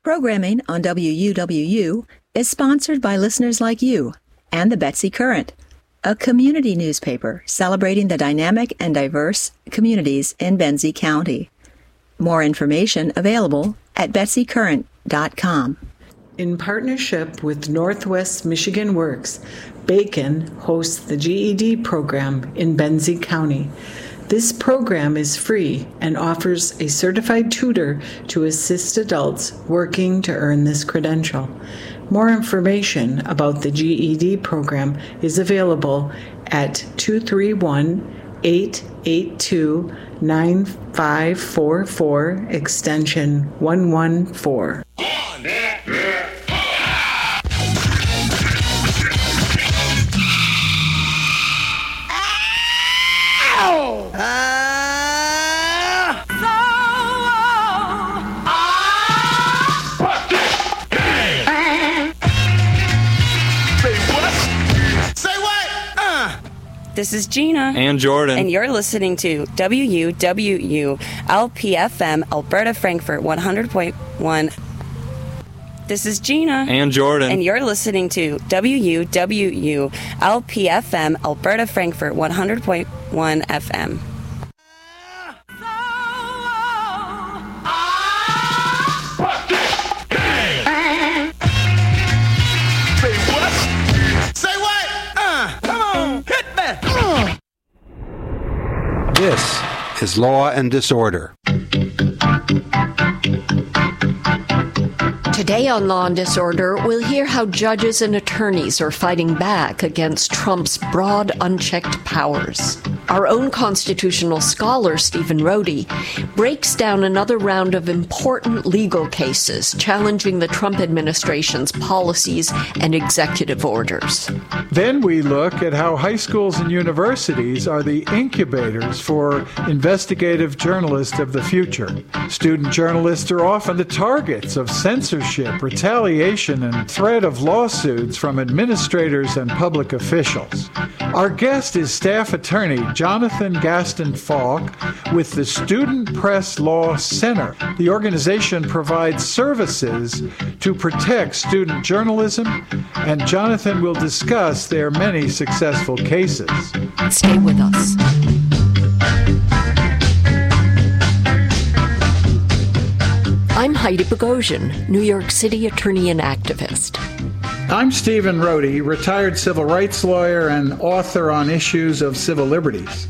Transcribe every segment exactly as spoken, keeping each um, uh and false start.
Programming on W U W U is sponsored by listeners like you and the Betsy Current, a community newspaper celebrating the dynamic and diverse communities in Benzie County. More information available at betsy current dot com. In partnership with Northwest Michigan Works, Bacon hosts the G E D program in Benzie County. This program is free and offers a certified tutor to assist adults working to earn this credential. More information about the G E D program is available at two three one, eight eight two, nine five four four, extension one one four. This is Gina. And Jordan. And you're listening to W U W U L P F M Alberta Frankfurt one hundred point one. This is Gina. And Jordan. And you're listening to W U W U L P F M Alberta Frankfurt one hundred point one F M. This is Law and Disorder. Today on Law and Disorder, we'll hear how judges and attorneys are fighting back against Trump's broad, unchecked powers. Our own constitutional scholar, Stephen Rohde, breaks down another round of important legal cases challenging the Trump administration's policies and executive orders. Then we look at how high schools and universities are the incubators for investigative journalists of the future. Student journalists are often the targets of censorship, retaliation, and threat of lawsuits from administrators and public officials. Our guest is staff attorney Jonathan Gaston Falk with the Student Press Law Center. The organization provides services to protect student journalism, and Jonathan will discuss their many successful cases. Stay with us. I'm Heidi Bogosian, New York City attorney and activist. I'm Stephen Rohde, retired civil rights lawyer and author on issues of civil liberties.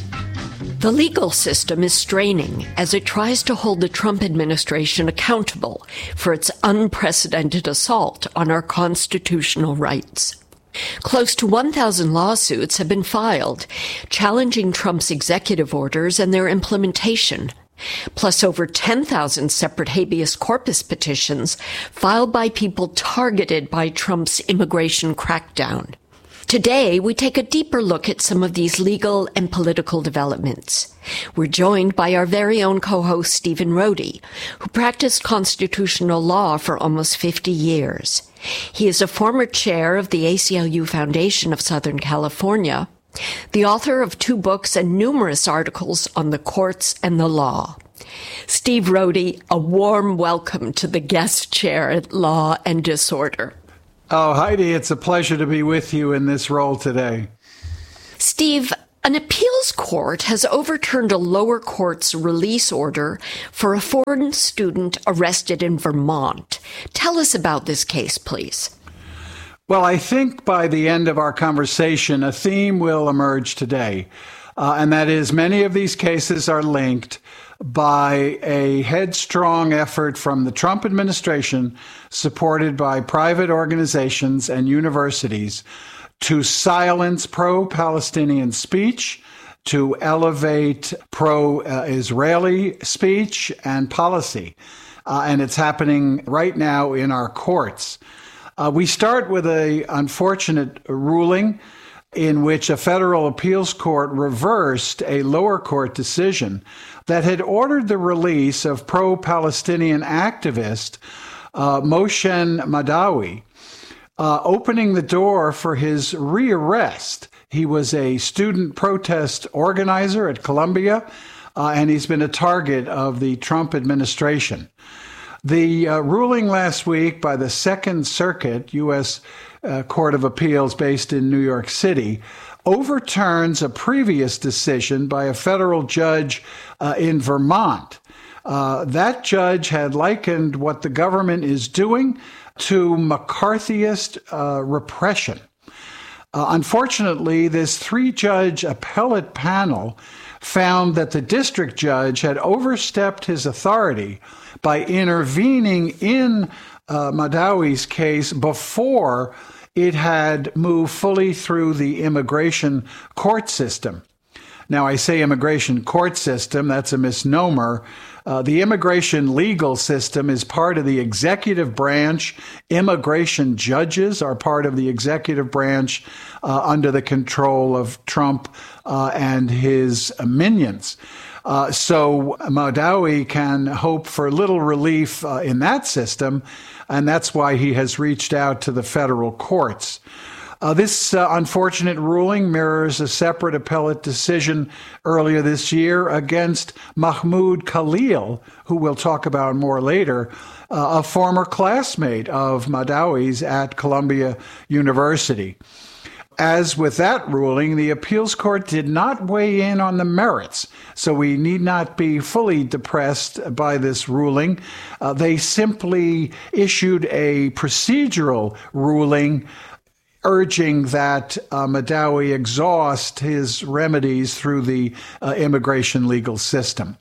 The legal system is straining as it tries to hold the Trump administration accountable for its unprecedented assault on our constitutional rights. Close to one thousand lawsuits have been filed, challenging Trump's executive orders and their implementation, plus over ten thousand separate habeas corpus petitions filed by people targeted by Trump's immigration crackdown. Today, we take a deeper look at some of these legal and political developments. We're joined by our very own co-host, Stephen Rohde, who practiced constitutional law for almost fifty years. He is a former chair of the A C L U Foundation of Southern California, the author of two books and numerous articles on the courts and the law. Steve Rohde, a warm welcome to the guest chair at Law and Disorder. Oh, Heidi, it's a pleasure to be with you in this role today. Steve, an appeals court has overturned a lower court's release order for a foreign student arrested in Vermont. Tell us about this case, please. Well, I think by the end of our conversation, a theme will emerge today, uh, and that is many of these cases are linked by a headstrong effort from the Trump administration, supported by private organizations and universities, to silence pro-Palestinian speech, to elevate pro-Israeli speech and policy. Uh, and it's happening right now in our courts. Uh, we start with an unfortunate ruling in which a federal appeals court reversed a lower court decision that had ordered the release of pro-Palestinian activist uh, Moshe Madawi, uh, opening the door for his rearrest. He was a student protest organizer at Columbia, uh, and he's been a target of the Trump administration. The uh, ruling last week by the Second Circuit, U S uh, Court of Appeals based in New York City, overturns a previous decision by a federal judge uh, in Vermont. Uh, that judge had likened what the government is doing to McCarthyist uh, repression. Uh, unfortunately, this three-judge appellate panel found that the district judge had overstepped his authority by intervening in uh, Mahdawi's case before it had moved fully through the immigration court system. Now, I say immigration court system, that's a misnomer. Uh, the immigration legal system is part of the executive branch. Immigration judges are part of the executive branch uh, under the control of Trump uh, and his minions. Uh, so Mahdawi can hope for little relief uh, in that system, and that's why he has reached out to the federal courts. Uh, this uh, unfortunate ruling mirrors a separate appellate decision earlier this year against Mahmoud Khalil, who we'll talk about more later, uh, a former classmate of Mahdawi's at Columbia University. As with that ruling, the appeals court did not weigh in on the merits, so we need not be fully depressed by this ruling. Uh, they simply issued a procedural ruling urging that uh, Mahdawi exhaust his remedies through the uh, immigration legal system.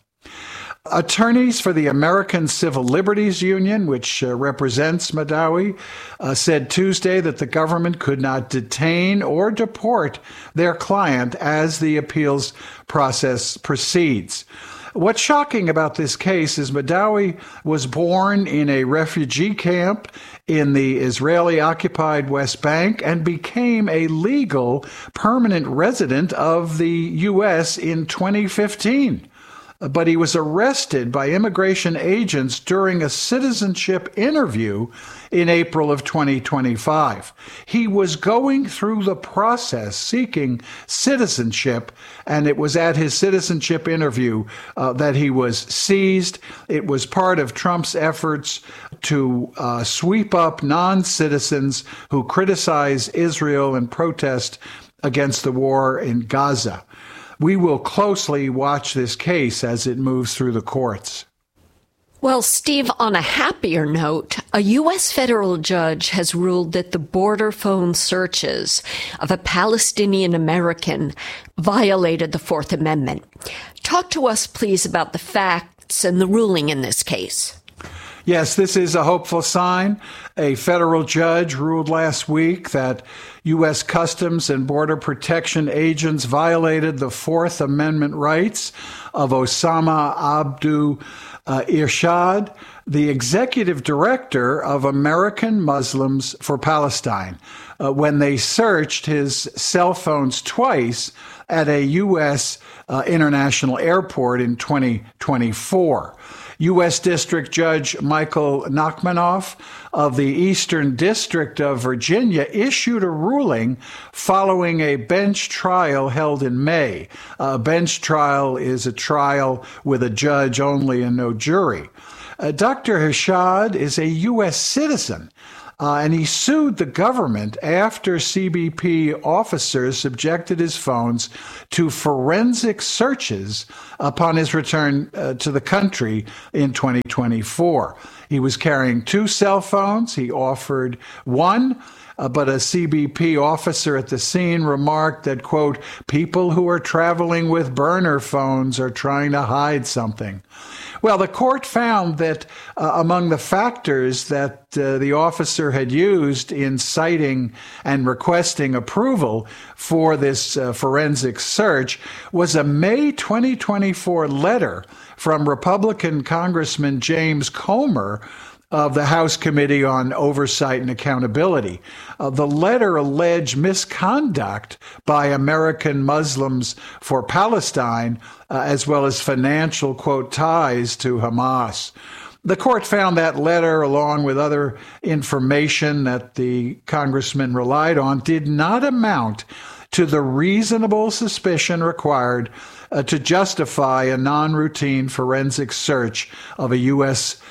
Attorneys for the American Civil Liberties Union, which uh, represents Mahdawi, uh, said Tuesday that the government could not detain or deport their client as the appeals process proceeds. What's shocking about this case is Mahdawi was born in a refugee camp in the Israeli-occupied West Bank and became a legal permanent resident of the U S in twenty fifteen. But he was arrested by immigration agents during a citizenship interview in April of twenty twenty-five. He was going through the process seeking citizenship, and it was at his citizenship interview uh, that he was seized. It was part of Trump's efforts to uh, sweep up non-citizens who criticize Israel and protest against the war in Gaza. We will closely watch this case as it moves through the courts. Well, Steve, on a happier note, a U S federal judge has ruled that the border phone searches of a Palestinian American violated the Fourth Amendment. Talk to us, please, about the facts and the ruling in this case. Yes, this is a hopeful sign. A federal judge ruled last week that U S Customs and Border Protection agents violated the Fourth Amendment rights of Osama Abdu uh, Irshad, the executive director of American Muslims for Palestine, uh, when they searched his cell phones twice at a U S uh, international airport in twenty twenty-four. U S District Judge Michael Nachmanoff of the Eastern District of Virginia issued a ruling following a bench trial held in May. A bench trial is a trial with a judge only and no jury. Uh, Doctor Irshad is a U S citizen. Uh, and he sued the government after C B P officers subjected his phones to forensic searches upon his return uh, to the country in twenty twenty-four. He was carrying two cell phones. He offered one, uh, but a C B P officer at the scene remarked that, quote, people who are traveling with burner phones are trying to hide something. Well, the court found that uh, among the factors that uh, the officer had used in citing and requesting approval for this uh, forensic search was a May twenty twenty-four letter from Republican Congressman James Comer of the House Committee on Oversight and Accountability. Uh, the letter alleged misconduct by American Muslims for Palestine, uh, as well as financial, quote, ties to Hamas. The court found that letter, along with other information that the congressman relied on, did not amount to the reasonable suspicion required uh, to justify a non-routine forensic search of a U S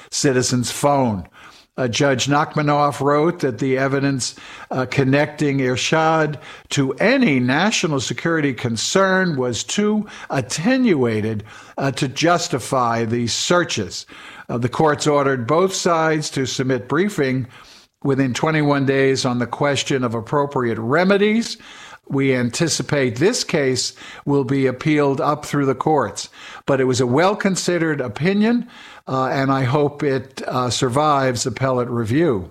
citizen's phone. Uh, Judge Nachmanoff wrote that the evidence uh, connecting Irshad to any national security concern was too attenuated uh, to justify these searches. Uh, the courts ordered both sides to submit briefing within twenty-one days on the question of appropriate remedies. We anticipate this case will be appealed up through the courts. But it was a well-considered opinion, uh, and I hope it uh, survives appellate review.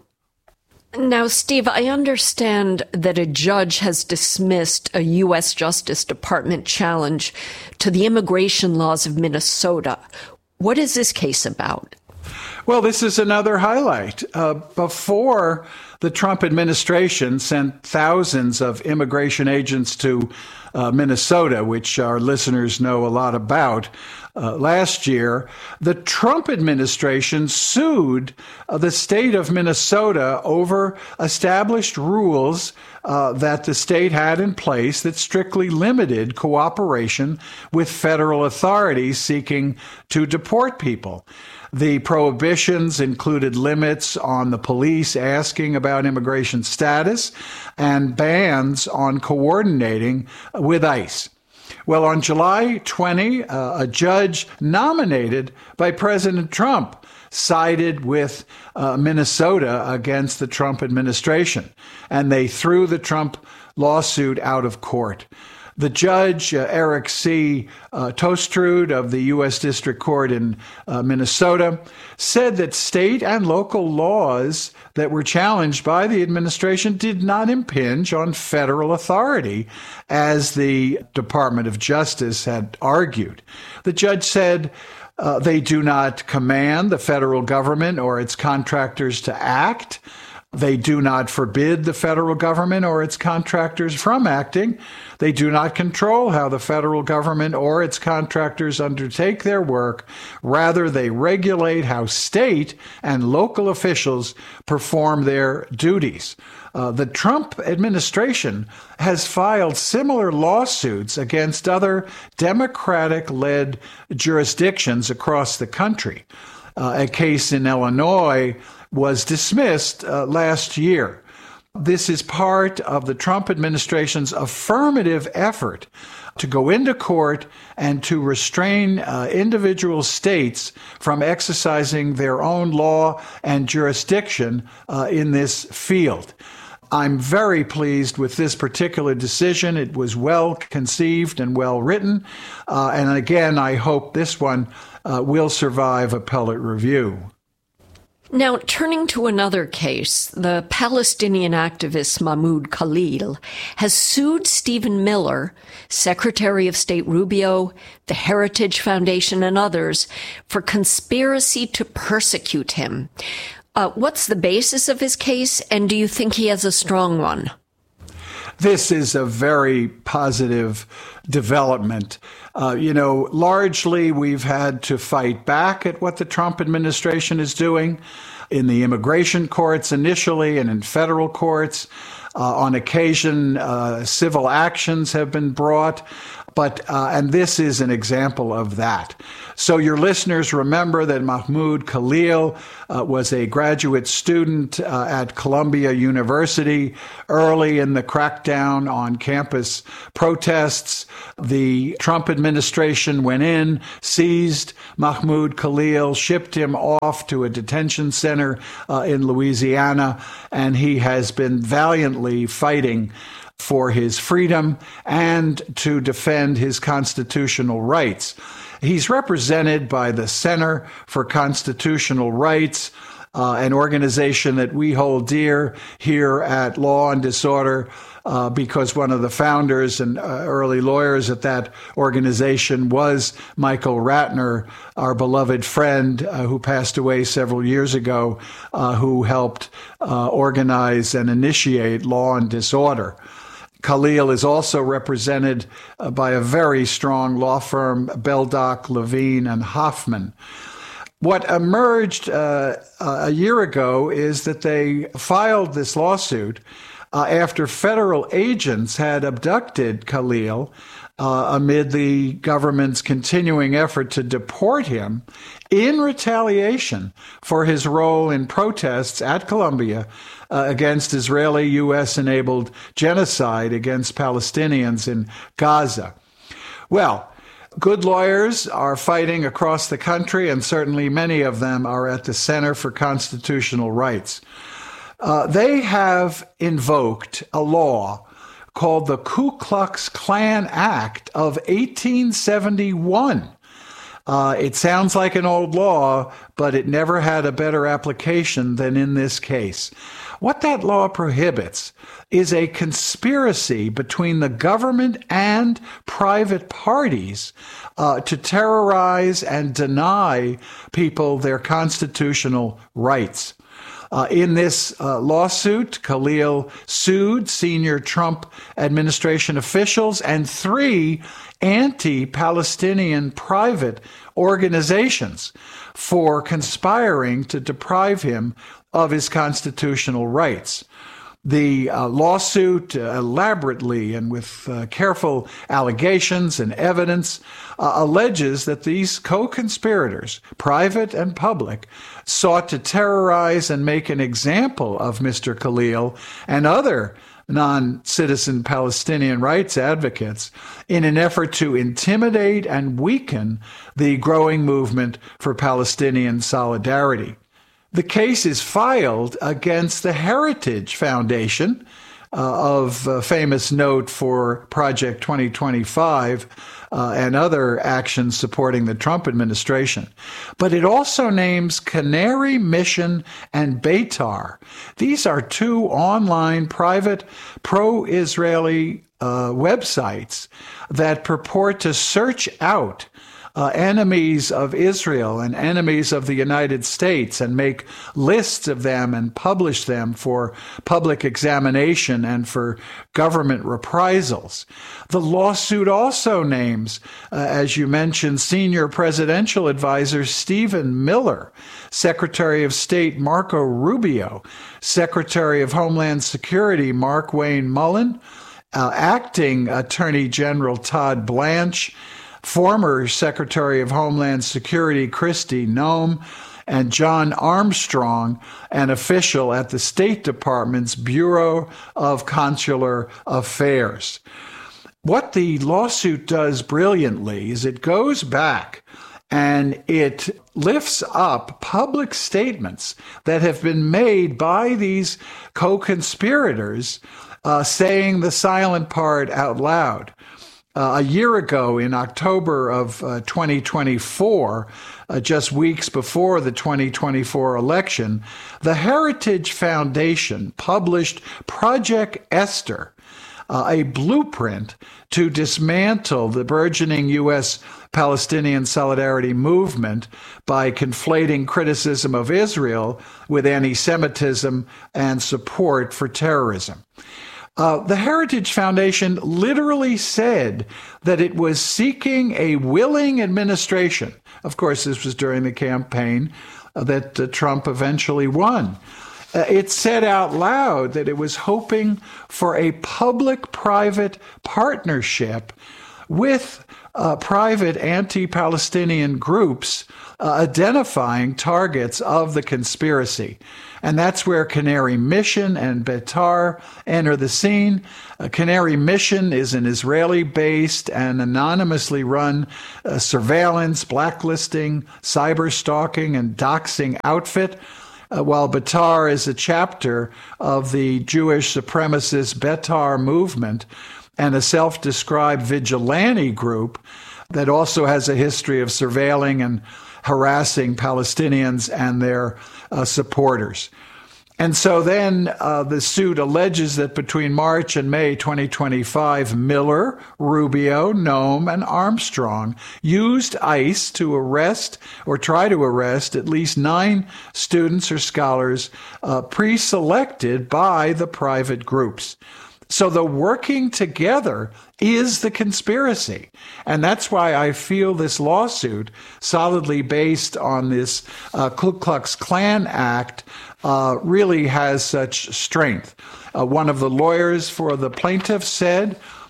Now, Steve, I understand that a judge has dismissed a U S Justice Department challenge to the immigration laws of Minnesota. What is this case about? Well, this is another highlight. Uh, before the Trump administration sent thousands of immigration agents to uh, Minnesota, which our listeners know a lot about, uh, last year, the Trump administration sued uh, the state of Minnesota over established rules uh, that the state had in place that strictly limited cooperation with federal authorities seeking to deport people. The prohibitions included limits on the police asking about immigration status and bans on coordinating with ICE. Well, on July twentieth, uh, a judge nominated by President Trump sided with uh, Minnesota against the Trump administration, and they threw the Trump lawsuit out of court. The judge, uh, Eric C. Uh, Tostrud of the U S District Court in uh, Minnesota, said that state and local laws that were challenged by the administration did not impinge on federal authority, as the Department of Justice had argued. The judge said uh, they do not command the federal government or its contractors to act. They do not forbid the federal government or its contractors from acting. They do not control how the federal government or its contractors undertake their work. Rather, they regulate how state and local officials perform their duties. Uh, the Trump administration has filed similar lawsuits against other Democratic-led jurisdictions across the country. Uh, a case in Illinois was dismissed uh, last year. This is part of the Trump administration's affirmative effort to go into court and to restrain uh, individual states from exercising their own law and jurisdiction uh, in this field. I'm very pleased with this particular decision. It was well conceived and well written. Uh, and again, I hope this one uh, will survive appellate review. Now, turning to another case, the Palestinian activist Mahmoud Khalil has sued Stephen Miller, Secretary of State Rubio, the Heritage Foundation, and others for conspiracy to persecute him. Uh, what's the basis of his case, and do you think he has a strong one? This is a very positive development. Uh, you know, largely we've had to fight back at what the Trump administration is doing in the immigration courts initially and in federal courts. Uh, on occasion, uh, civil actions have been brought. But, uh, and this is an example of that. So your listeners remember that Mahmoud Khalil uh, was a graduate student uh, at Columbia University early in the crackdown on campus protests. The Trump administration went in, seized Mahmoud Khalil, shipped him off to a detention center uh, in Louisiana, and he has been valiantly fighting for his freedom and to defend his constitutional rights. He's represented by the Center for Constitutional Rights, uh, an organization that we hold dear here at Law and Disorder, uh, because one of the founders and uh, early lawyers at that organization was Michael Ratner, our beloved friend uh, who passed away several years ago, uh, who helped uh, organize and initiate Law and Disorder. Khalil is also represented uh, by a very strong law firm, Beldock, Levine, and Hoffman. What emerged uh, a year ago is that they filed this lawsuit uh, after federal agents had abducted Khalil uh, amid the government's continuing effort to deport him in retaliation for his role in protests at Columbia uh, against Israeli U S-enabled genocide against Palestinians in Gaza. Well, good lawyers are fighting across the country, and certainly many of them are at the Center for Constitutional Rights. Uh, they have invoked a law called the Ku Klux Klan Act of eighteen seventy-one. Uh, it sounds like an old law, but it never had a better application than in this case. What that law prohibits is a conspiracy between the government and private parties uh, to terrorize and deny people their constitutional rights. Uh, in this uh, lawsuit, Khalil sued senior Trump administration officials and three anti-Palestinian private organizations for conspiring to deprive him of his constitutional rights. The uh, lawsuit uh, elaborately and with uh, careful allegations and evidence uh, alleges that these co-conspirators, private and public, sought to terrorize and make an example of Mister Khalil and other non-citizen Palestinian rights advocates in an effort to intimidate and weaken the growing movement for Palestinian solidarity. The case is filed against the Heritage Foundation, uh, of uh, famous note for Project twenty twenty-five uh, and other actions supporting the Trump administration. But it also names Canary Mission and Beitar. These are two online private pro-Israeli uh, websites that purport to search out Uh, enemies of Israel and enemies of the United States and make lists of them and publish them for public examination and for government reprisals. The lawsuit also names, uh, as you mentioned, senior presidential advisor Stephen Miller, Secretary of State Marco Rubio, Secretary of Homeland Security Mark Wayne Mullen, uh, Acting Attorney General Todd Blanche, former Secretary of Homeland Security Kristi Noem, and John Armstrong, an official at the State Department's Bureau of Consular Affairs. What the lawsuit does brilliantly is it goes back and it lifts up public statements that have been made by these co-conspirators, uh, saying the silent part out loud. Uh, a year ago, in October of uh, twenty twenty-four, uh, just weeks before the twenty twenty-four election, the Heritage Foundation published Project Esther, uh, a blueprint to dismantle the burgeoning U S Palestinian solidarity movement by conflating criticism of Israel with anti-Semitism and support for terrorism. Uh, the Heritage Foundation literally said that it was seeking a willing administration. Of course, this was during the campaign uh, that uh, Trump eventually won. Uh, it said out loud that it was hoping for a public-private partnership with uh, private anti-Palestinian groups uh, identifying targets of the conspiracy. And that's where Canary Mission and Beitar enter the scene. Uh, Canary Mission is an Israeli-based and anonymously run uh, surveillance, blacklisting, cyber-stalking, and doxing outfit, uh, while Beitar is a chapter of the Jewish supremacist Beitar movement and a self-described vigilante group that also has a history of surveilling and harassing Palestinians and their uh, supporters. And so then uh, the suit alleges that between March and May twenty twenty-five, Miller, Rubio, Noem, and Armstrong used ICE to arrest or try to arrest at least nine students or scholars uh, pre-selected by the private groups. So the working together is the conspiracy. And that's why I feel this lawsuit, solidly based on this uh, Ku Klux Klan Act, uh, really has such strength. Uh, one of the lawyers for the plaintiff said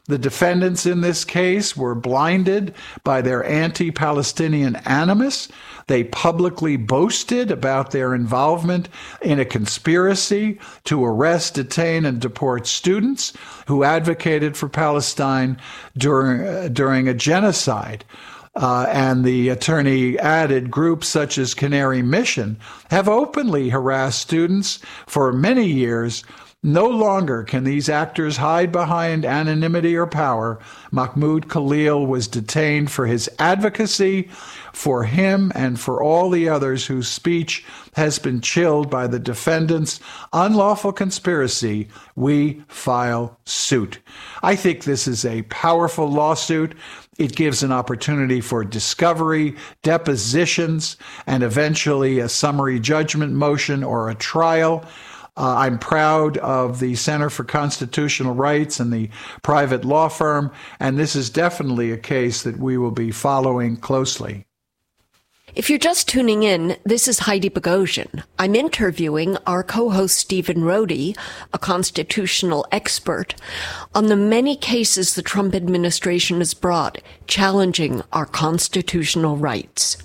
The defendants in this case were blinded by their anti-Palestinian animus. They publicly boasted about their involvement in a conspiracy to arrest, detain, and deport students who advocated for Palestine during, uh, during a genocide. Uh, and the attorney added, groups such as Canary Mission have openly harassed students for many years. No longer can these actors hide behind anonymity or power. Mahmoud Khalil was detained for his advocacy. For him and for all the others whose speech has been chilled by the defendant's unlawful conspiracy, we file suit. I think this is a powerful lawsuit. It gives an opportunity for discovery, depositions, and eventually a summary judgment motion or a trial. Uh, I'm proud of the Center for Constitutional Rights and the private law firm, and this is definitely a case that we will be following closely. If you're just tuning in, this is Heidi Bogosian. I'm interviewing our co-host Stephen Rohde, a constitutional expert, on the many cases the Trump administration has brought challenging our constitutional rights.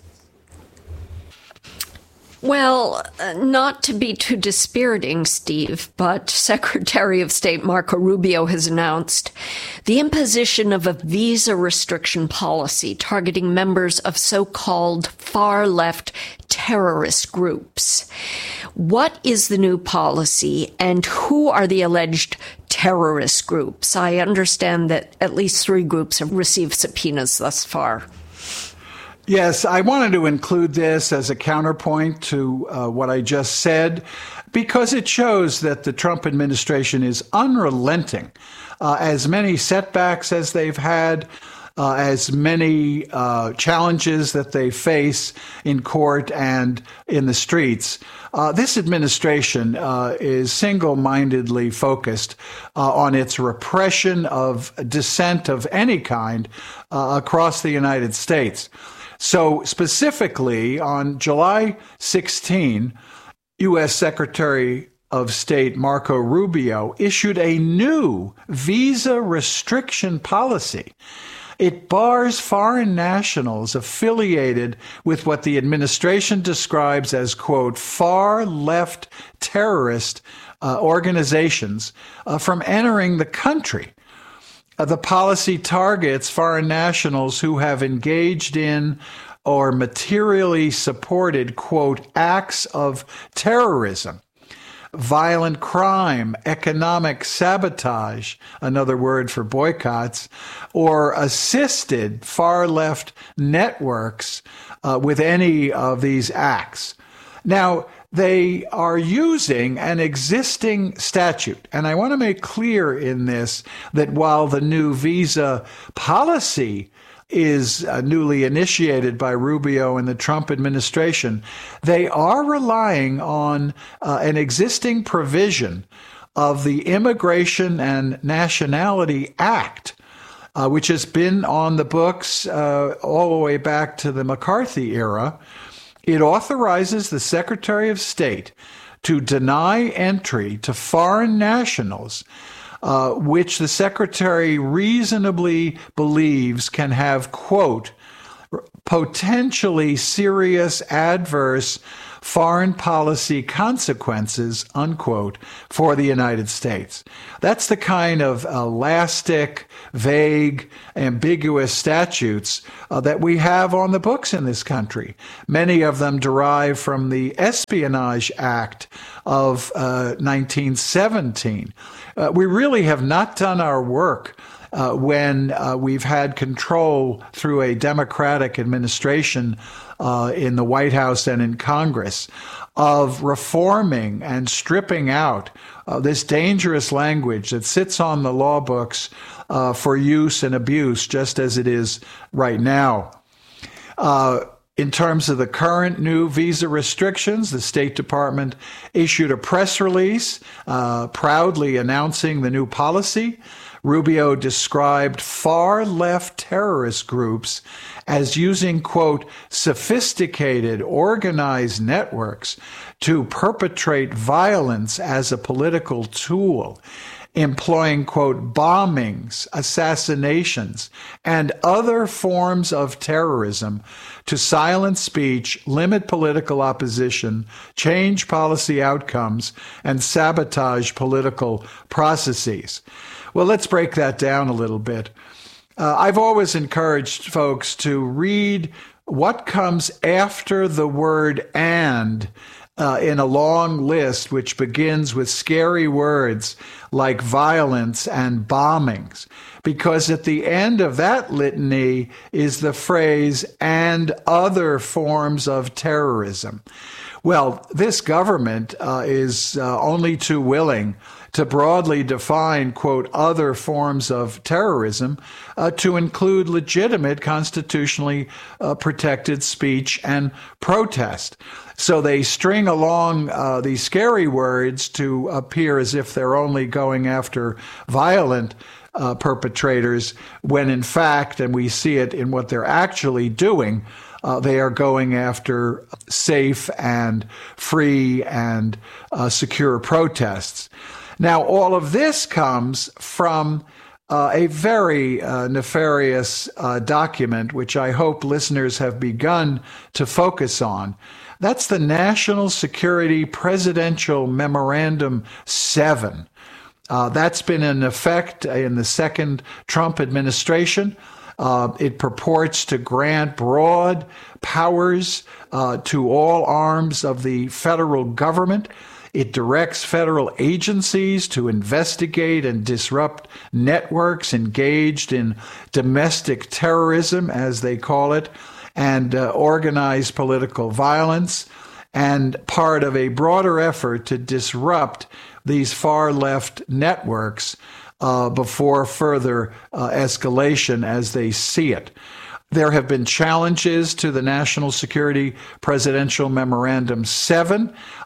Well, uh, not to be too dispiriting, Steve, but Secretary of State Marco Rubio has announced the imposition of a visa restriction policy targeting members of so-called far-left terrorist groups. What is the new policy, and who are the alleged terrorist groups? I understand that at least three groups have received subpoenas thus far. Yes, I wanted to include this as a counterpoint to uh, what I just said, because it shows that the Trump administration is unrelenting. Uh, as many setbacks as they've had, uh, as many uh, challenges that they face in court and in the streets, uh, this administration uh, is single-mindedly focused uh, on its repression of dissent of any kind uh, across the United States. So specifically, on July sixteenth, U S Secretary of State Marco Rubio issued a new visa restriction policy. It bars foreign nationals affiliated with what the administration describes as, quote, far-left terrorist uh, organizations uh, from entering the country. Uh, the policy targets foreign nationals who have engaged in or materially supported, quote, acts of terrorism, violent crime, economic sabotage, another word for boycotts, or assisted far-left networks uh, with any of these acts. Now, they are using an existing statute. And I want to make clear in this that while the new visa policy is uh, newly initiated by Rubio and the Trump administration, they are relying on uh, an existing provision of the Immigration and Nationality Act, uh, which has been on the books uh, all the way back to the McCarthy era. It authorizes the Secretary of State to deny entry to foreign nationals, uh, which the Secretary reasonably believes can have, quote, potentially serious adverse foreign policy consequences, unquote, for the United States. That's the kind of elastic, vague, ambiguous statutes uh, that we have on the books in this country. Many of them derive from the Espionage Act of uh, nineteen seventeen. Uh, we really have not done our work Uh, when uh, we've had control through a Democratic administration uh, in the White House and in Congress of reforming and stripping out uh, this dangerous language that sits on the law books uh, for use and abuse, just as it is right now. Uh, In terms of the current new visa restrictions, the State Department issued a press release uh, proudly announcing the new policy. Rubio described far-left terrorist groups as using, quote, sophisticated, organized networks to perpetrate violence as a political tool. employing, quote, bombings, assassinations, and other forms of terrorism to silence speech, limit political opposition, change policy outcomes, and sabotage political processes. Well, let's break that down a little bit. Uh, I've always encouraged folks to read what comes after the word "and" uh, in a long list which begins with scary words like violence and bombings, because at the end of that litany is the phrase "and other forms of terrorism." Well, this government uh, is uh, only too willing to broadly define, quote, other forms of terrorism uh, to include legitimate constitutionally uh, protected speech and protest. So they string along uh, these scary words to appear as if they're only going after violent uh, perpetrators, when in fact, and we see it in what they're actually doing, Uh, they are going after safe and free and uh, secure protests. Now, all of this comes from uh, a very uh, nefarious uh, document, which I hope listeners have begun to focus on. That's the National Security Presidential Memorandum seven. Uh, that's been in effect in the second Trump administration. Uh, it purports to grant broad powers uh, to all arms of the federal government. It directs federal agencies to investigate and disrupt networks engaged in domestic terrorism, as they call it, and uh, organized political violence, and part of a broader effort to disrupt these far-left networks Uh, before further uh, escalation as they see it. There have been challenges to the National Security Presidential Memorandum seven.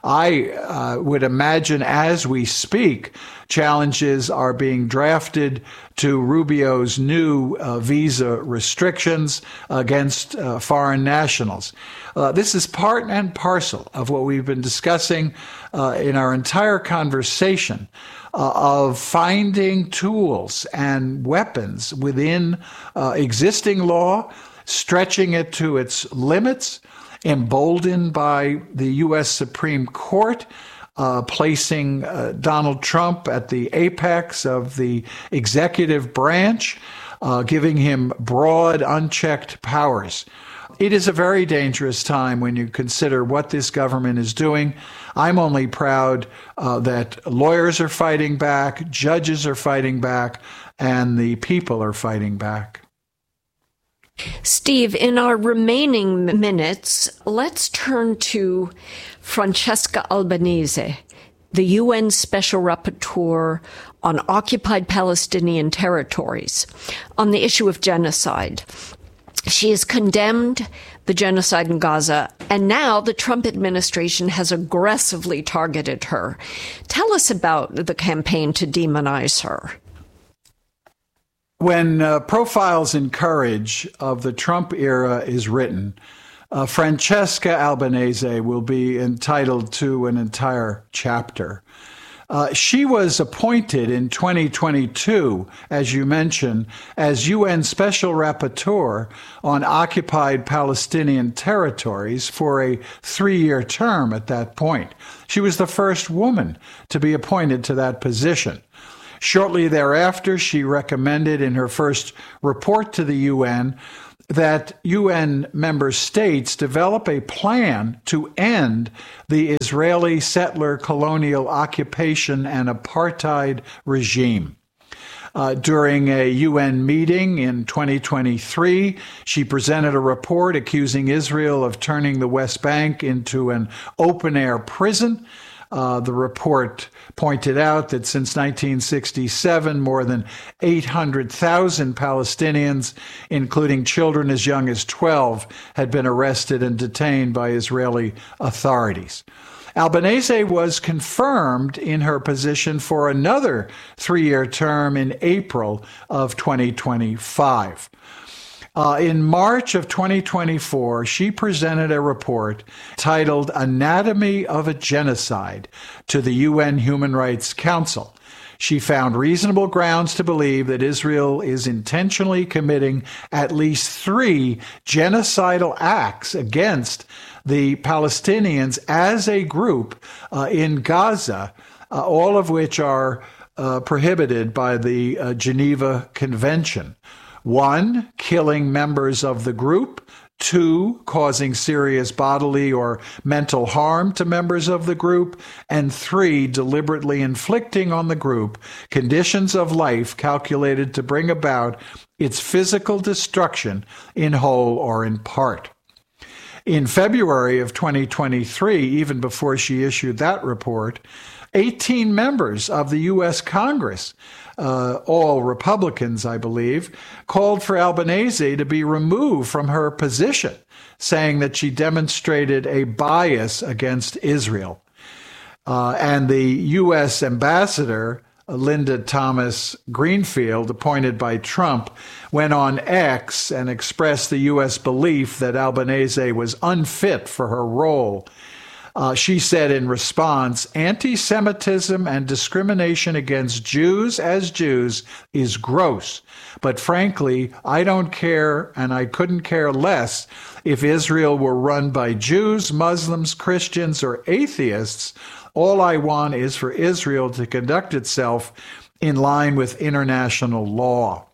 I uh, would imagine as we speak, challenges are being drafted to Rubio's new uh, visa restrictions against uh, foreign nationals. Uh, this is part and parcel of what we've been discussing uh, in our entire conversation uh, of finding tools and weapons within uh, existing law, stretching it to its limits, emboldened by the U S Supreme Court, Uh, placing uh, Donald Trump at the apex of the executive branch, uh, giving him broad, unchecked powers. It is a very dangerous time when you consider what this government is doing. I'm only proud uh, that lawyers are fighting back, judges are fighting back, and the people are fighting back. Steve, in our remaining minutes, let's turn to Francesca Albanese, the U N Special Rapporteur on occupied Palestinian territories, on the issue of genocide. She has condemned the genocide in Gaza, and now the Trump administration has aggressively targeted her. Tell us about the campaign to demonize her. When uh, Profiles in Courage of the Trump era is written, uh, Francesca Albanese will be entitled to an entire chapter. Uh, she was appointed in twenty twenty-two, as you mentioned, as U N Special Rapporteur on occupied Palestinian territories for a three-year term at that point. She was the first woman to be appointed to that position. Shortly thereafter, she recommended in her first report to the U N that U N member states develop a plan to end the Israeli settler colonial occupation and apartheid regime. Uh, during a U N meeting in twenty twenty-three, she presented a report accusing Israel of turning the West Bank into an open-air prison. Uh, the report pointed out that since nineteen sixty-seven, more than eight hundred thousand Palestinians, including children as young as twelve, had been arrested and detained by Israeli authorities. Albanese was confirmed in her position for another three-year term in April of twenty twenty-five. Uh, in March of twenty twenty-four, she presented a report titled Anatomy of a Genocide to the U N Human Rights Council. She found reasonable grounds to believe that Israel is intentionally committing at least three genocidal acts against the Palestinians as a group uh, in Gaza, uh, all of which are uh, prohibited by the uh, Geneva Convention. One, killing members of the group. Two, causing serious bodily or mental harm to members of the group. And three, deliberately inflicting on the group conditions of life calculated to bring about its physical destruction in whole or in part. In February of twenty twenty-three, even before she issued that report, eighteen members of the U S Congress, uh, all Republicans, I believe, called for Albanese to be removed from her position, saying that she demonstrated a bias against Israel. Uh, and the U S ambassador, Linda Thomas Greenfield, appointed by Trump, went on X and expressed the U S belief that Albanese was unfit for her role. Uh, she said in response, anti-Semitism and discrimination against Jews as Jews is gross. But frankly, I don't care, and I couldn't care less if Israel were run by Jews, Muslims, Christians, or atheists. All I want is for Israel to conduct itself in line with international law.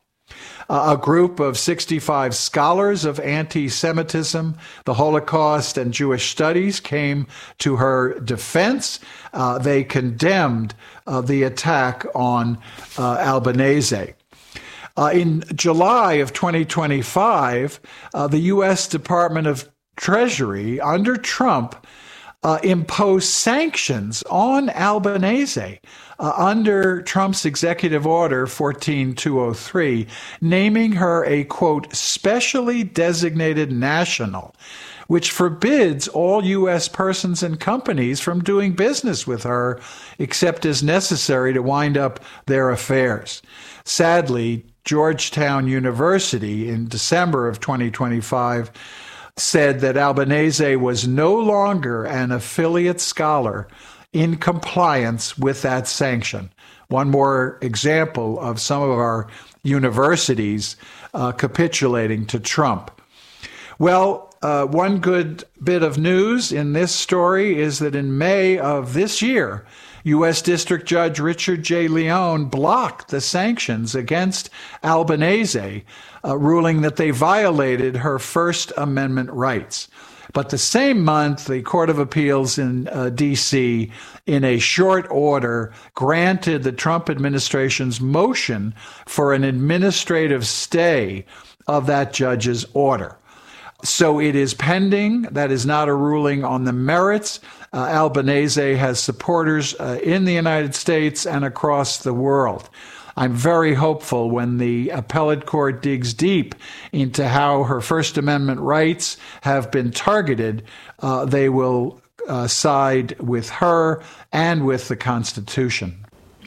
A group of sixty-five scholars of anti-Semitism, the Holocaust, and Jewish studies came to her defense. Uh, they condemned uh, the attack on uh, Albanese. Uh, in July of twenty twenty-five, uh, the U S Department of Treasury, under Trump, Uh, impose sanctions on Albanese uh, under Trump's executive order fourteen two oh three, naming her a, quote, specially designated national, which forbids all U S persons and companies from doing business with her except as necessary to wind up their affairs. Sadly, Georgetown University in December of twenty twenty-five said that Albanese was no longer an affiliate scholar in compliance with that sanction. One more example of some of our universities uh, capitulating to Trump. Well, uh, one good bit of news in this story is that in May of this year, U S District Judge Richard J. Leone blocked the sanctions against Albanese, uh, ruling that they violated her First Amendment rights. But the same month, the Court of Appeals in uh, D C, in a short order, granted the Trump administration's motion for an administrative stay of that judge's order. So it is pending. That is not a ruling on the merits. Uh, Albanese has supporters uh, in the United States and across the world. I'm very hopeful when the appellate court digs deep into how her First Amendment rights have been targeted, uh, they will uh, side with her and with the Constitution.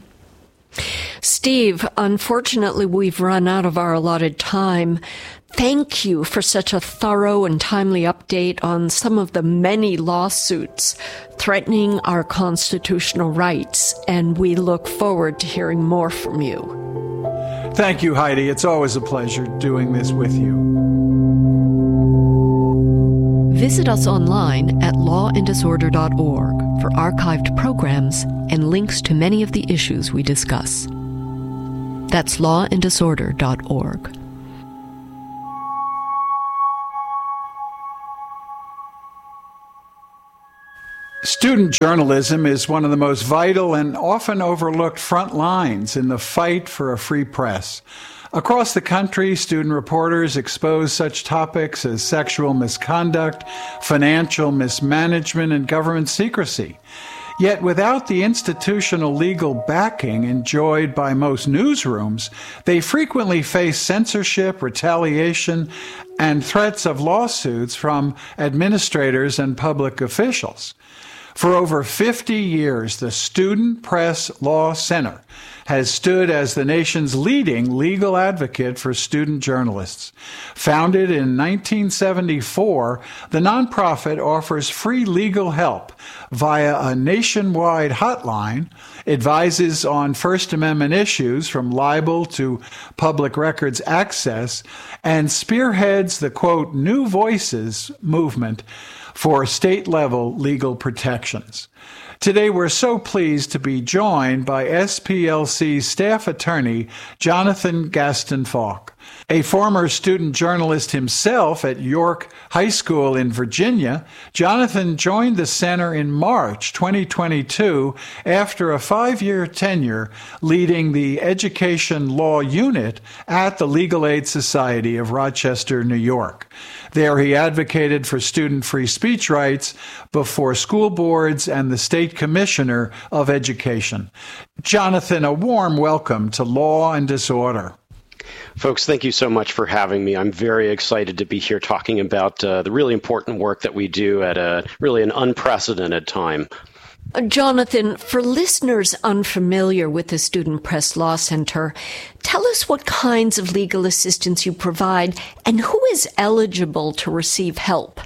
Steve, unfortunately, we've run out of our allotted time. Thank you for such a thorough and timely update on some of the many lawsuits threatening our constitutional rights, and we look forward to hearing more from you. Thank you, Heidi. It's always a pleasure doing this with you. Visit us online at law and disorder dot org for archived programs and links to many of the issues we discuss. That's law and disorder dot org. Student journalism is one of the most vital and often overlooked front lines in the fight for a free press. Across the country, student reporters expose such topics as sexual misconduct, financial mismanagement, and government secrecy. Yet without the institutional legal backing enjoyed by most newsrooms, they frequently face censorship, retaliation, and threats of lawsuits from administrators and public officials. For over fifty years, the Student Press Law Center has stood as the nation's leading legal advocate for student journalists. Founded in nineteen seventy-four, the nonprofit offers free legal help via a nationwide hotline, advises on First Amendment issues from libel to public records access, and spearheads the, quote, New Voices movement for state-level legal protections. Today, we're so pleased to be joined by S P L C staff attorney Jonathan Gaston Falk. A former student journalist himself at York High School in Virginia, Jonathan joined the center in March twenty twenty-two after a five-year tenure leading the Education Law Unit at the Legal Aid Society of Rochester, New York. There he advocated for student free speech rights before school boards and the State Commissioner of Education. Jonathan, a warm welcome to Law and Disorder. Folks, thank you so much for having me. I'm very excited to be here talking about uh, the really important work that we do at a really an unprecedented time. Uh, Jonathan, for listeners unfamiliar with the Student Press Law Center, tell us what kinds of legal assistance you provide and who is eligible to receive help.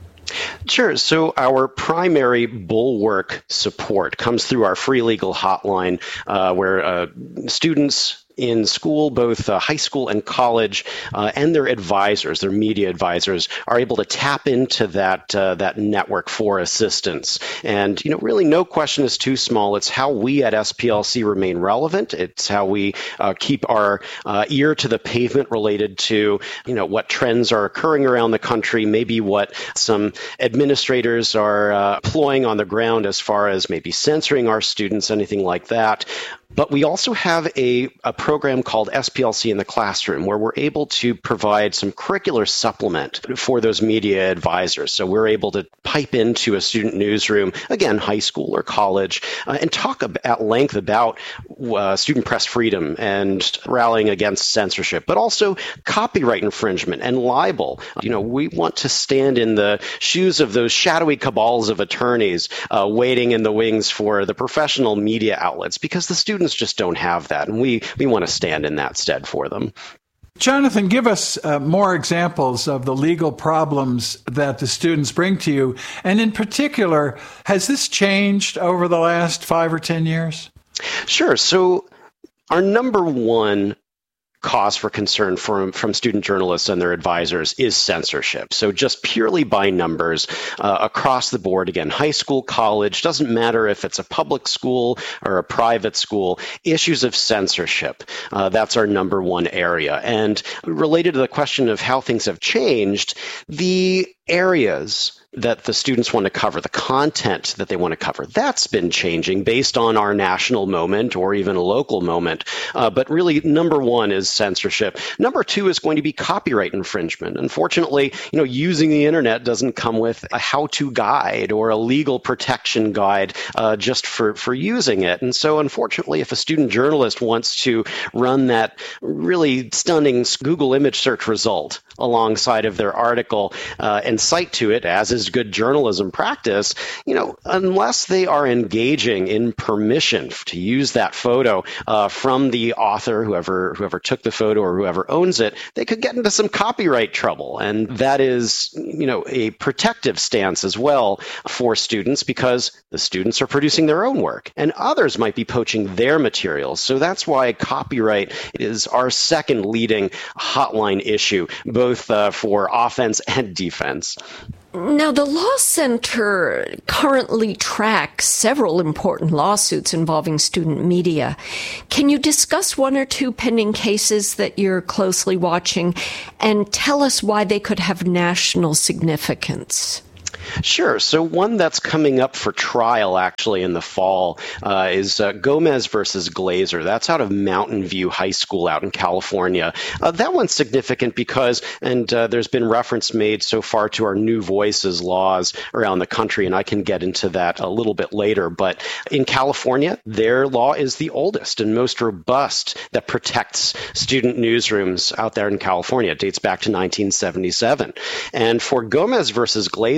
Sure. So our primary bulwark support comes through our free legal hotline, uh, where uh, students in school, both uh, high school and college, uh, and their advisors, their media advisors, are able to tap into that uh, that network for assistance. And, you know, really no question is too small. It's how we at S P L C remain relevant. It's how we uh, keep our uh, ear to the pavement related to, you know, what trends are occurring around the country, maybe what some administrators are uh, employing on the ground as far as maybe censoring our students, anything like that. But we also have a, a program called S P L C in the Classroom, where we're able to provide some curricular supplement for those media advisors. So we're able to pipe into a student newsroom, again, high school or college, uh, and talk ab- at length about uh, student press freedom and rallying against censorship, but also copyright infringement and libel. You know, we want to stand in the shoes of those shadowy cabals of attorneys uh, waiting in the wings for the professional media outlets, because the students just don't have that, and we, we want to stand in that stead for them. Jonathan, give us uh, more examples of the legal problems that the students bring to you. And in particular, has this changed over the last five or ten years? Sure. So our number one cause for concern from, from student journalists and their advisors is censorship. So just purely by numbers uh, across the board, again, high school, college, doesn't matter if it's a public school or a private school, issues of censorship. Uh, that's our number one area. And related to the question of how things have changed, the areas that the students want to cover, the content that they want to cover, that's been changing based on our national moment or even a local moment. Uh, but really, number one is censorship. Number two is going to be copyright infringement. Unfortunately, you know, using the internet doesn't come with a how-to guide or a legal protection guide uh, just for, for using it. And so, unfortunately, if a student journalist wants to run that really stunning Google image search result alongside of their article uh, and cite to it, as is good journalism practice, you know, unless they are engaging in permission to use that photo uh, from the author, whoever whoever took the photo or whoever owns it, they could get into some copyright trouble. And that is, you know, a protective stance as well for students, because the students are producing their own work and others might be poaching their materials. So that's why copyright is our second leading hotline issue, both uh, for offense and defense. Now, the Law Center currently tracks several important lawsuits involving student media. Can you discuss one or two pending cases that you're closely watching and tell us why they could have national significance? Sure. So one that's coming up for trial actually in the fall uh, is uh, Gomez versus Glazer. That's out of Mountain View High School out in California. Uh, that one's significant because, and uh, there's been reference made so far to our New Voices laws around the country, and I can get into that a little bit later. But in California, their law is the oldest and most robust that protects student newsrooms out there in California. It dates back to nineteen seventy-seven. And for Gomez versus Glazer, this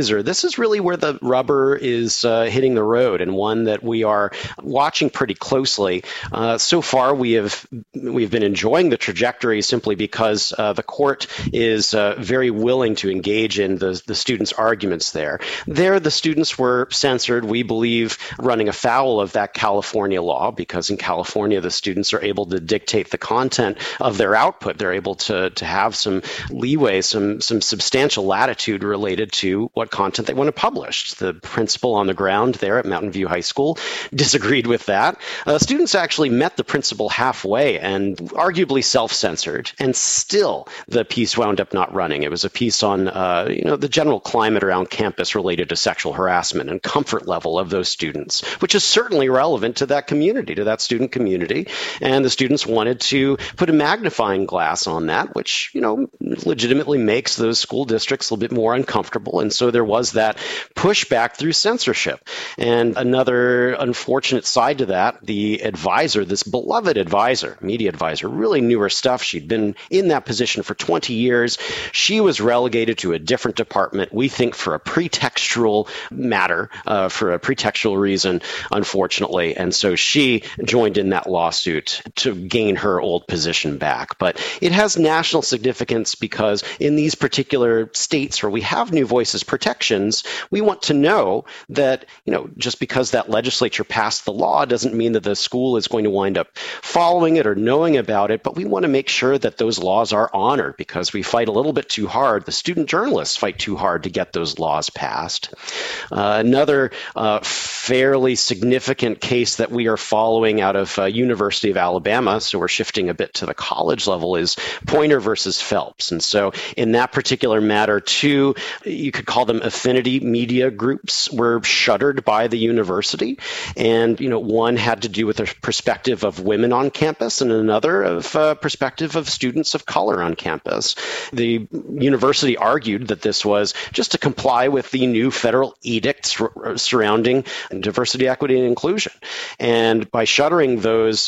this is really where the rubber is uh, hitting the road, and one that we are watching pretty closely. Uh, so far, we have we've been enjoying the trajectory simply because uh, the court is uh, very willing to engage in the, the students' arguments there. There, the students were censored, we believe, running afoul of that California law, because in California, the students are able to dictate the content of their output. They're able to, to have some leeway, some, some substantial latitude related to what content they want to publish. The principal on the ground there at Mountain View High School disagreed with that. Uh, students actually met the principal halfway and arguably self-censored, and still the piece wound up not running. It was a piece on uh, you know, the general climate around campus related to sexual harassment and comfort level of those students, which is certainly relevant to that community, to that student community. And the students wanted to put a magnifying glass on that, which, you know, legitimately makes those school districts a little bit more uncomfortable. And so there was that pushback through censorship. And another unfortunate side to that, the advisor, this beloved advisor, media advisor, really knew her stuff. She'd been in that position for twenty years. She was relegated to a different department, we think for a pretextual matter, uh, for a pretextual reason, unfortunately. And so she joined in that lawsuit to gain her old position back. But it has national significance because in these particular states where we have New Voices protections, we want to know that, you know, just because that legislature passed the law doesn't mean that the school is going to wind up following it or knowing about it, but we want to make sure that those laws are honored because we fight a little bit too hard. The student journalists fight too hard to get those laws passed. Uh, another uh, fairly significant case that we are following out of uh, University of Alabama, so we're shifting a bit to the college level, is Poynter versus Phelps. And so in that particular matter, two, you could call them affinity media groups, were shuttered by the university. And, you know, one had to do with the perspective of women on campus and another of uh, perspective of students of color on campus. The university argued that this was just to comply with the new federal edicts r- surrounding diversity, equity, and inclusion. And by shuttering those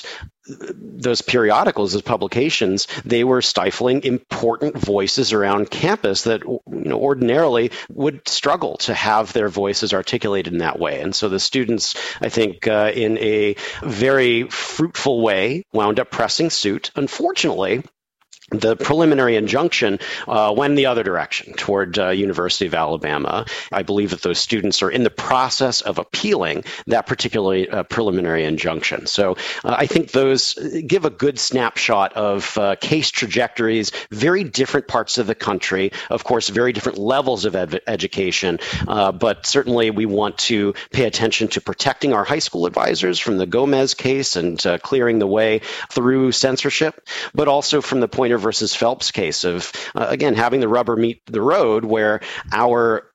those periodicals, those publications, they were stifling important voices around campus that, you know, ordinarily would struggle to have their voices articulated in that way. And so the students, I think, uh, in a very fruitful way, wound up pressing suit. Unfortunately, the preliminary injunction uh, went the other direction toward uh, University of Alabama. I believe that those students are in the process of appealing that particular uh, preliminary injunction. So uh, I think those give a good snapshot of uh, case trajectories, very different parts of the country, of course, very different levels of ed- education, uh, but certainly we want to pay attention to protecting our high school advisors from the Gomez case and uh, clearing the way through censorship, but also from the Poynter versus Phelps case of, uh, again, having the rubber meet the road, where our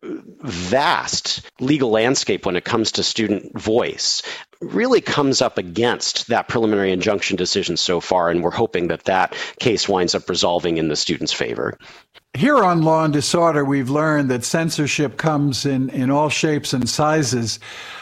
vast legal landscape when it comes to student voice really comes up against that preliminary injunction decision so far, and we're hoping that that case winds up resolving in the students' favor. Here on Law and Disorder, we've learned that censorship comes in, in all shapes and sizes.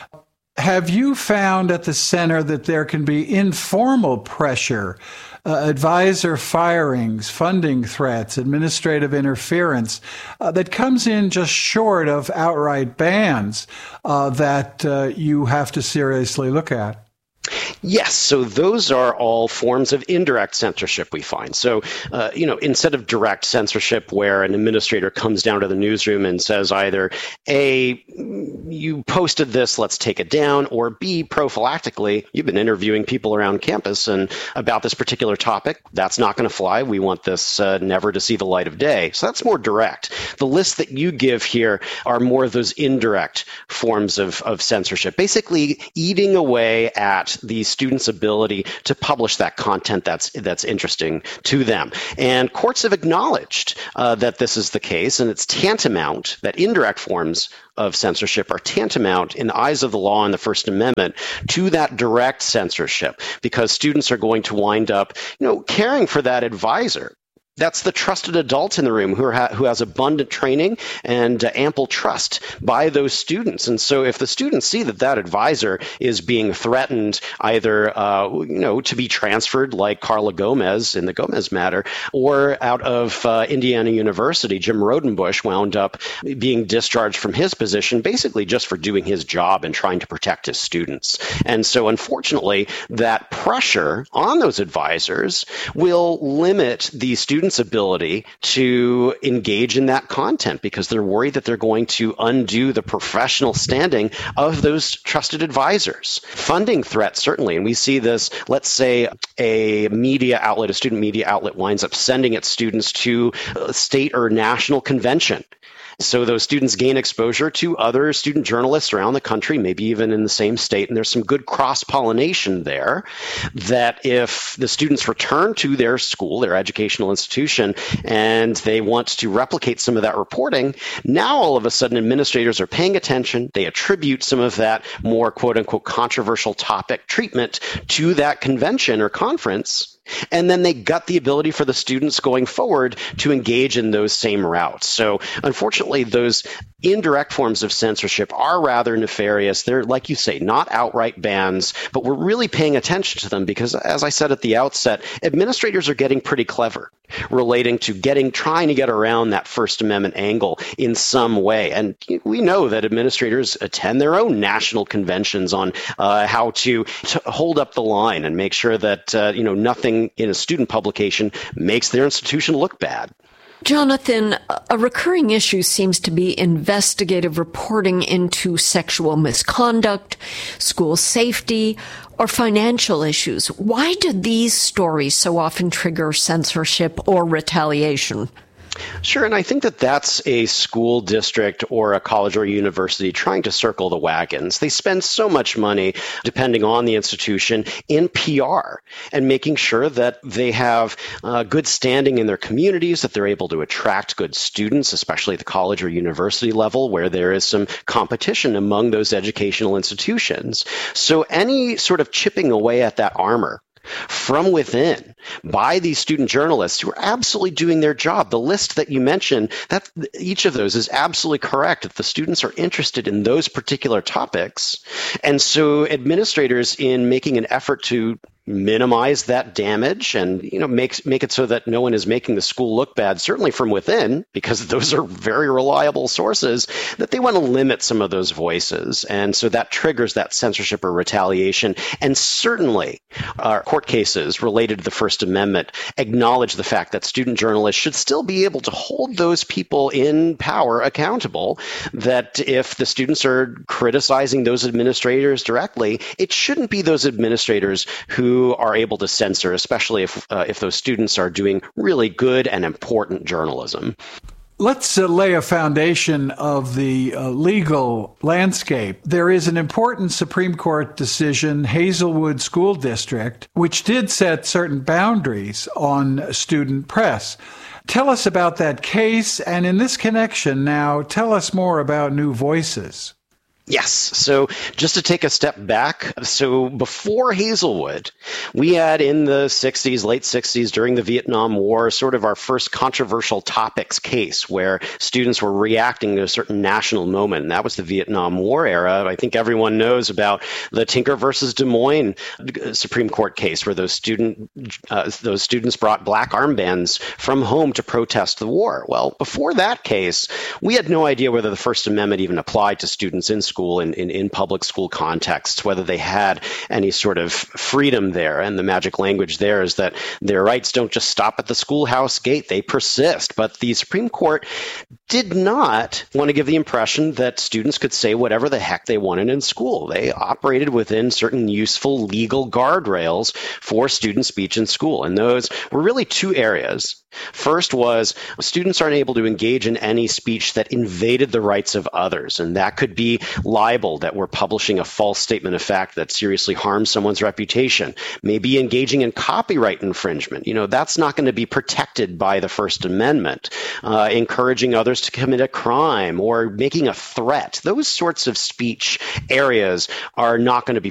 Have you found at the center that there can be informal pressure, uh, advisor firings, funding threats, administrative interference uh, that comes in just short of outright bans uh, that uh, you have to seriously look at? Yes, so those are all forms of indirect censorship we find. So, uh, you know, instead of direct censorship where an administrator comes down to the newsroom and says either, A, you posted this, let's take it down, or B, prophylactically, you've been interviewing people around campus and about this particular topic, that's not going to fly. We want this uh, never to see the light of day. So that's more direct. The list that you give here are more of those indirect forms of, of censorship, basically eating away at the students' ability to publish that content that's that's interesting to them. And courts have acknowledged uh, that this is the case, and it's tantamount, that indirect forms of censorship are tantamount in the eyes of the law and the First Amendment to that direct censorship, because students are going to wind up, you know, caring for that advisor. That's the trusted adult in the room who, are ha- who has abundant training and uh, ample trust by those students. And so if the students see that that advisor is being threatened either uh, you know, to be transferred like Carla Gomez in the Gomez matter, or out of uh, Indiana University, Jim Rodenbush wound up being discharged from his position basically just for doing his job and trying to protect his students. And so unfortunately, that pressure on those advisors will limit the students' ability to engage in that content because they're worried that they're going to undo the professional standing of those trusted advisors. Funding threats, certainly, and we see this, let's say a media outlet, a student media outlet winds up sending its students to a state or national convention. So those students gain exposure to other student journalists around the country, maybe even in the same state, and there's some good cross-pollination there that if the students return to their school, their educational institution, and they want to replicate some of that reporting, now all of a sudden administrators are paying attention. They attribute some of that more quote-unquote controversial topic treatment to that convention or conference. And then they gut the ability for the students going forward to engage in those same routes. So unfortunately, those indirect forms of censorship are rather nefarious. They're, like you say, not outright bans, but we're really paying attention to them because, as I said at the outset, administrators are getting pretty clever relating to getting, trying to get around that First Amendment angle in some way. And we know that administrators attend their own national conventions on uh, how to, to hold up the line and make sure that, uh, you know, nothing in a student publication makes their institution look bad. Jonathan, a recurring issue seems to be investigative reporting into sexual misconduct, school safety, or financial issues. Why do these stories so often trigger censorship or retaliation? Sure, and I think that that's a school district or a college or university trying to circle the wagons. They spend so much money, depending on the institution, in P R and making sure that they have uh, good standing in their communities, that they're able to attract good students, especially at the college or university level where there is some competition among those educational institutions. So any sort of chipping away at that armor from within by these student journalists who are absolutely doing their job. The list that you mentioned, that each of those is absolutely correct. If the students are interested in those particular topics, and so administrators, in making an effort to minimize that damage and, you know, make, make it so that no one is making the school look bad, certainly from within, because those are very reliable sources, that they want to limit some of those voices. And so that triggers that censorship or retaliation. And certainly our court cases related to the First Amendment acknowledge the fact that student journalists should still be able to hold those people in power accountable, that if the students are criticizing those administrators directly, it shouldn't be those administrators who are able to censor, especially if uh, if those students are doing really good and important journalism. Let's uh, lay a foundation of the uh, legal landscape. There is an important Supreme Court decision, Hazelwood School District, which did set certain boundaries on student press. Tell us about that case, and in this connection now, tell us more about New Voices. Yes. So just to take a step back, so before Hazelwood, we had in the sixties, late sixties, during the Vietnam War, sort of our first controversial topics case where students were reacting to a certain national moment. And that was the Vietnam War era. I think everyone knows about the Tinker versus Des Moines Supreme Court case where those student uh, those students brought black armbands from home to protest the war. Well, before that case, we had no idea whether the First Amendment even applied to students in school. In, in, in public school contexts, whether they had any sort of freedom there. And the magic language there is that their rights don't just stop at the schoolhouse gate, they persist. But the Supreme Court did not want to give the impression that students could say whatever the heck they wanted in school. They operated within certain useful legal guardrails for student speech in school. And those were really two areas. First was students aren't able to engage in any speech that invaded the rights of others. And that could be libel, that we're publishing a false statement of fact that seriously harms someone's reputation, maybe engaging in copyright infringement. You know, that's not going to be protected by the First Amendment. Uh, encouraging others to commit a crime or making a threat. Those sorts of speech areas are not going to be